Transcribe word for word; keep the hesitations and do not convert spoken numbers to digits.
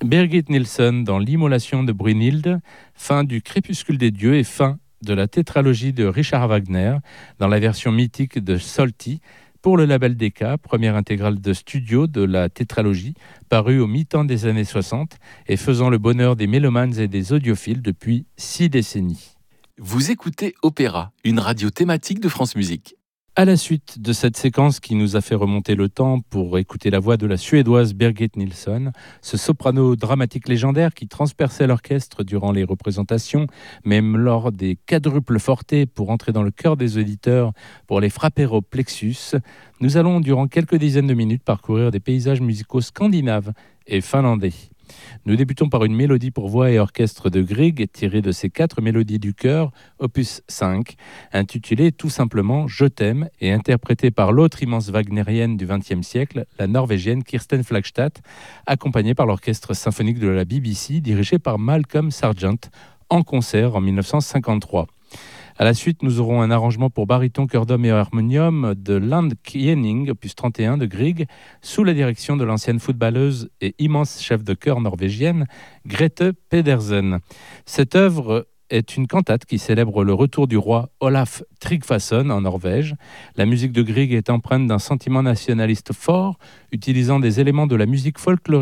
Birgit Nilsson dans L'Immolation de Brynhilde, fin du Crépuscule des dieux et fin de la tétralogie de Richard Wagner dans la version mythique de Solti pour le label Decca, première intégrale de studio de la tétralogie, parue au mi-temps des années soixante et faisant le bonheur des mélomanes et des audiophiles depuis six décennies. Vous écoutez Opéra, une radio thématique de France Musique. À la suite de cette séquence qui nous a fait remonter le temps pour écouter la voix de la Suédoise Birgit Nilsson, ce soprano dramatique légendaire qui transperçait l'orchestre durant les représentations, même lors des quadruples fortés pour entrer dans le cœur des auditeurs, pour les frapper au plexus, nous allons durant quelques dizaines de minutes parcourir des paysages musicaux scandinaves et finlandais. Nous débutons par une mélodie pour voix et orchestre de Grieg, tirée de ses quatre mélodies du chœur, opus cinq, intitulée tout simplement « Je t'aime » et interprétée par l'autre immense wagnérienne du vingtième siècle, la norvégienne Kirsten Flagstad, accompagnée par l'orchestre symphonique de la B B C, dirigé par Malcolm Sargent, en concert en mille neuf cent cinquante-trois. À la suite, nous aurons un arrangement pour baryton, chœur d'homme et harmonium de Land Kiening, opus trente et un de Grieg, sous la direction de l'ancienne footballeuse et immense chef de chœur norvégienne, Grete Pedersen. Cette œuvre est une cantate qui célèbre le retour du roi Olaf Tryggvason en Norvège. La musique de Grieg est empreinte d'un sentiment nationaliste fort, utilisant des éléments de la musique folklorique